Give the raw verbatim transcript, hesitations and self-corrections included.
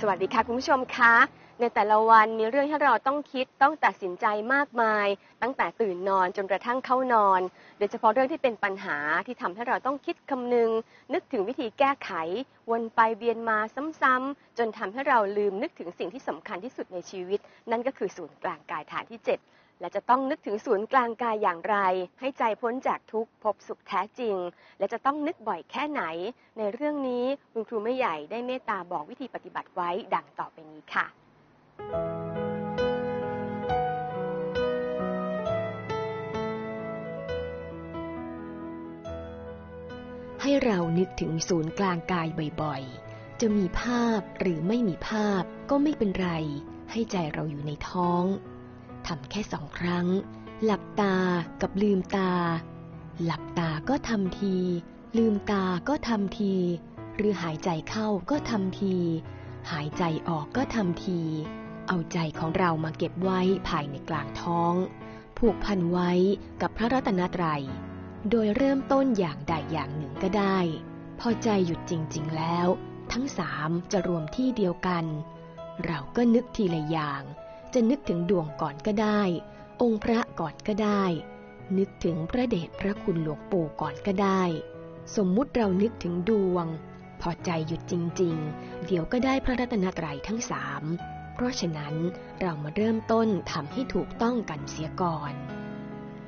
วัสดีค่ะคุณผู้ชมคะในแต่ละวันมีเรื่องให้เราต้องคิดต้องตัดสินใจมากมายตั้งแต่ตื่นนอนจนกระทั่งเข้านอนโดยเฉพาะเรื่องที่เป็นปัญหาที่ทำให้เราต้องคิดคำนึงนึกถึงวิธีแก้ไขวนไปเวียนมาซ้ำๆจนทำให้เราลืมนึกถึงสิ่งที่สำคัญที่สุดในชีวิตนั่นก็คือศูนย์กลางกายฐานที่เจ็ดและจะต้องนึกถึงศูนย์กลางกายอย่างไรให้ใจพ้นจากทุกข์พบสุขแท้จริงและจะต้องนึกบ่อยแค่ไหนในเรื่องนี้คุณครูแม่ใหญ่ได้เมตตาบอกวิธีปฏิบัติไว้ดังต่อไปนี้ค่ะให้เรานึกถึงศูนย์กลางกายบ่อยๆจะมีภาพหรือไม่มีภาพก็ไม่เป็นไรให้ใจเราอยู่ในท้องทำแค่สองครั้งหลับตากับลืมตาหลับตาก็ทำทีลืมตาก็ทำทีหรือหายใจเข้าก็ทำทีหายใจออกก็ทำทีเอาใจของเรามาเก็บไว้ภายในกลางท้องผูกพันไว้กับพระรัตนตรัยโดยเริ่มต้นอย่างใดอย่างหนึ่งก็ได้พอใจหยุดจริงๆแล้วทั้งสามจะรวมที่เดียวกันเราก็นึกทีละอย่างจะนึกถึงดวงก่อนก็ได้องค์พระก่อนก็ได้นึกถึงพระเดชพระคุณหลวงปู่ก่อนก็ได้สมมุติเรานึกถึงดวงพอใจหยุดจริงๆเดี๋ยวก็ได้พระรัตนตรัยทั้งสามเพราะฉะนั้นเรามาเริ่มต้นทำให้ถูกต้องกันเสียก่อน